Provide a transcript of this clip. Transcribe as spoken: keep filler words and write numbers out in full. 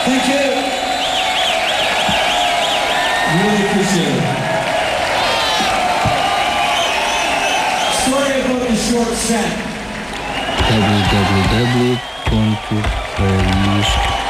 Thank you. Really appreciate it. Sorry about the short set. w w w ponto farias